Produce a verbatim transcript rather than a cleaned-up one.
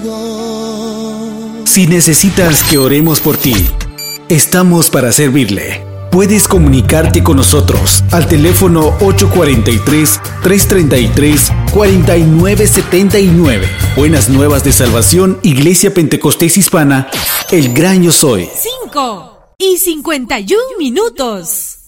Si necesitas que oremos por ti, estamos para servirle. Puedes comunicarte con nosotros al teléfono ocho cuatro tres, tres tres tres, cuatro nueve siete nueve. Buenas Nuevas de Salvación, Iglesia Pentecostés Hispana, El Gran Yo Soy. Cinco y cincuenta y un minutos.